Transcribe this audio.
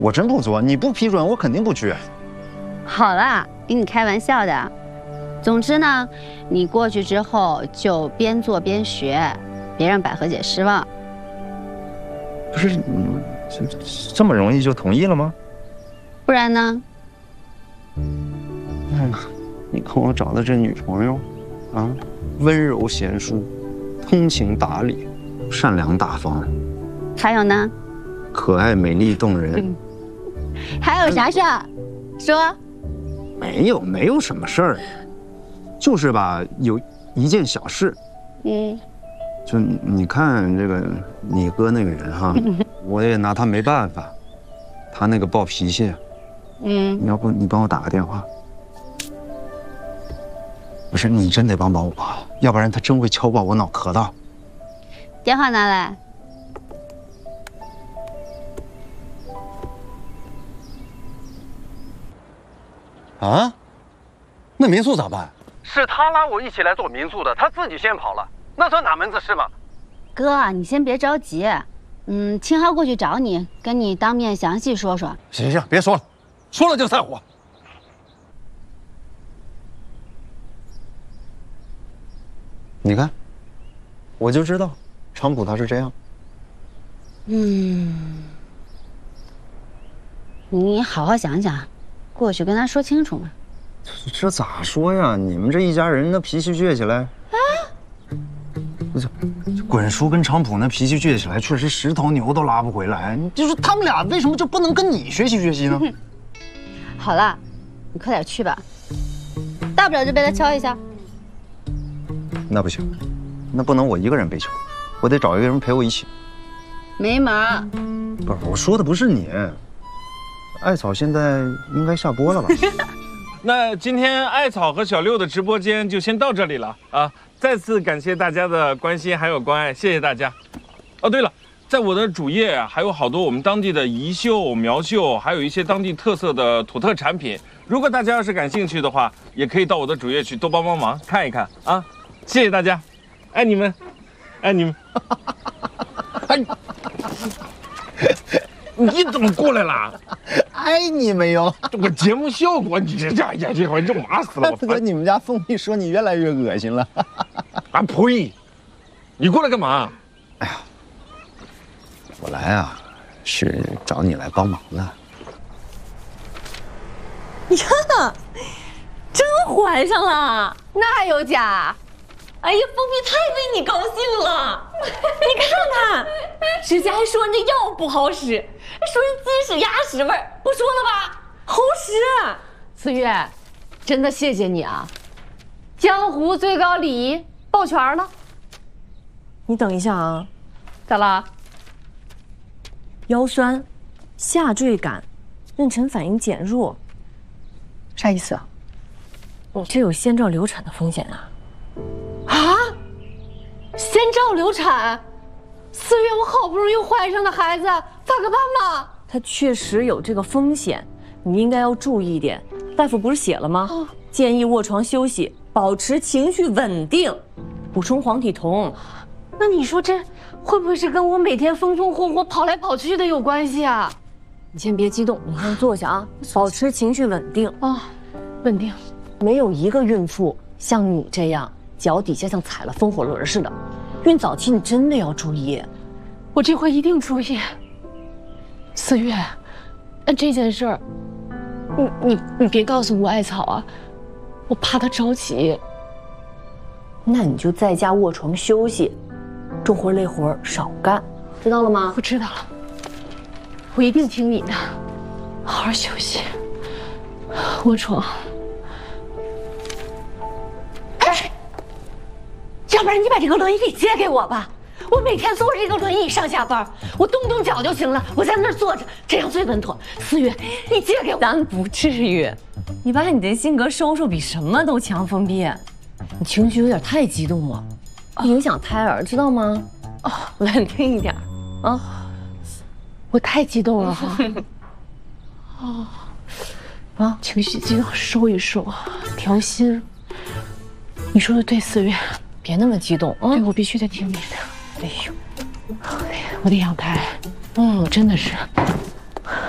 我真不做，你不批准，我肯定不去。 好啦，跟你开玩笑的。总之呢，你过去之后就边做边学，别让百合姐失望。 不是，这么容易就同意了吗？ 不然呢？ 你看我找的这女朋友，啊，温柔贤淑，通情达理，善良大方， 还有呢？ 可爱美丽动人。 还有啥事儿？说。 没有什么事儿，就是吧，有一件小事。就你看这个你哥那个人哈，我也拿他没办法，他那个暴脾气。要不你帮我打个电话？不是，你真得帮我，要不然他真会敲爆我脑壳的。 电话拿来。 啊？那民宿咋办？ 是他拉我一起来做民宿的，他自己先跑了，那算哪门子事吗？ 哥，你先别着急。青豪过去找你，跟你当面详细说说。 行，别说了，说了就散伙。 你看，我就知道，长浦他是这样。 你好好想想，过去跟他说清楚嘛。 这咋说呀？你们这一家人那脾气倔起来，滚叔跟长浦那脾气倔起来，确实10头牛都拉不回来。就是他们俩为什么就不能跟你学习呢？ 好了，你快点去吧，大不了就被他敲一下。 那不行，那不能我一个人被敲，我得找一个人陪我一起。 没门！ 不是，我说的不是你。艾草现在应该下播了吧？ 那今天艾草和小六的直播间就先到这里了啊！再次感谢大家的关心还有关爱，谢谢大家。哦，对了，在我的主页啊，还有好多我们当地的宜绣、苗绣，还有一些当地特色的土特产品。如果大家要是感兴趣的话，也可以到我的主页去多帮忙看一看啊！谢谢大家，爱你们，爱你们。哎，你怎么过来了？ 爱你没有？ 我节目效果，你这回肉麻死了！我哥，你们家凤丽说你越来越恶心了。 啊呸！你过来干嘛？ 哎呀，我来啊，是找你来帮忙的。 呀，真怀上了？ 那还有假？ 哎呀，凤碧太为你高兴了！你看看，之前还说人这药不好使，说人鸡屎鸭屎味儿，不说了吧？好使。 思月，真的谢谢你啊！江湖最高礼仪抱拳了。 你等一下啊， 咋了？ 腰酸、下坠感、妊娠反应减弱， 啥意思啊？ 你这有先兆流产的风险啊！ 啊！先兆流产？4月我好不容易怀上的孩子，咋个办嘛？ 它确实有这个风险，你应该要注意一点。大夫不是写了吗？建议卧床休息，保持情绪稳定，补充黄体酮。 那你说这会不会是跟我每天风风火火跑来跑去的有关系啊？你先别激动， 你先坐下啊，保持情绪稳定啊，稳定。 没有一个孕妇像你这样脚底下像踩了风火轮似的，孕早期你真的要注意。 我这回一定注意。4月，这件事儿，你别告诉吴艾草啊，我怕她着急。 那你就在家卧床休息，重活累活少干，知道了吗？ 我知道了，我一定听你的，好好休息，卧床。要不然你把这个轮椅给借给我吧，我每天坐着这个轮椅上下班，我动动脚就行了，我在那儿坐着，这样最稳妥。4月，你借给我。 咱不至于，你把你的性格收收，比什么都强。封闭，你情绪有点太激动了，影响胎儿，知道吗？稳定一点啊！ 我太激动了哈。情绪激动，收一收，调心。你说的对，4月。 别那么激动啊！ 对，我必须得听你的。哎呦，我的养胎，真的是